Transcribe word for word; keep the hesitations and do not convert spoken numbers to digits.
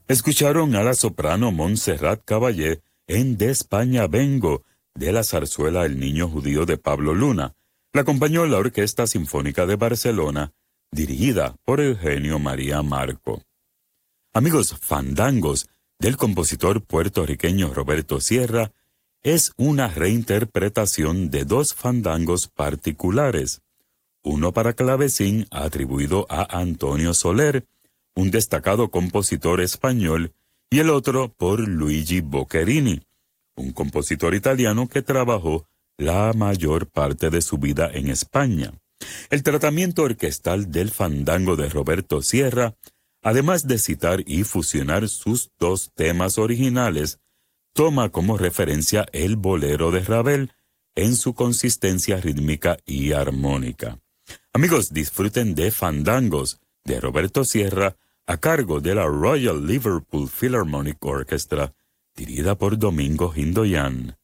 Escucharon a la soprano Montserrat Caballé en De España Vengo, de la zarzuela El Niño Judío de Pablo Luna. La acompañó la Orquesta Sinfónica de Barcelona, dirigida por Eugenio María Marco. Amigos, Fandangos, del compositor puertorriqueño Roberto Sierra, es una reinterpretación de dos fandangos particulares. Uno para clavecín atribuido a Antonio Soler, un destacado compositor español, y el otro por Luigi Boccherini, un compositor italiano que trabajó la mayor parte de su vida en España. El tratamiento orquestal del fandango de Roberto Sierra, además de citar y fusionar sus dos temas originales, toma como referencia el bolero de Ravel en su consistencia rítmica y armónica. Amigos, disfruten de Fandangos de Roberto Sierra a cargo de la Royal Liverpool Philharmonic Orchestra, dirigida por Domingo Hindoyan.